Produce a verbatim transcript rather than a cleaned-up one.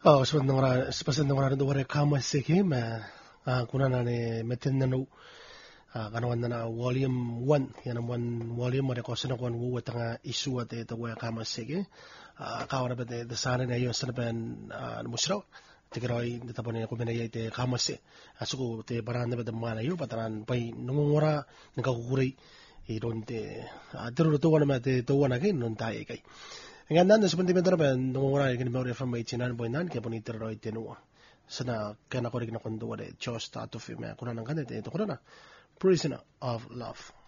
Oh, sebenarnya orang, sebenarnya orang itu orang kama seke, ma, ah, kuna na ne meten na no, ah, kana wanda na volume one, yan ang one volume, mara ko sana kuan wu tanga isu at ito wa kama seke, ah, kawan na bete desana na yun sana ben, ah, musraw, tigiroy dito po niya kuminaya ite kama se, asuko te parang na bete mana yun, pataran pay nungungura, nagkakukuray, iron te, ah, tiro to wana ma te to wana kay nun tayo kay. Ang ganda na sa punti medro ben nungungura yung kinimawri from eighty-nine point nine kaya po ni tiroy tenua. Sana kaya na ko rin na kunduwa de Diyos tato fi me kuna nang kanete ito kuna na Prisoner of Love.